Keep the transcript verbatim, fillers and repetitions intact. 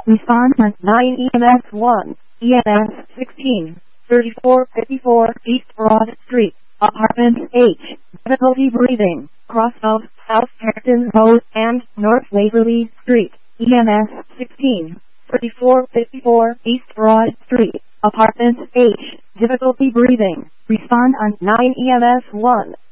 Response on nine E M S one, E M S sixteen, thirty-four fifty-four East Broad Street, Apartment H, difficulty breathing, cross of South Hampton Road and North Waverly Street, E M S sixteen, thirty-four fifty-four East Broad Street, Apartment H, difficulty breathing. Respond on nine E M S one.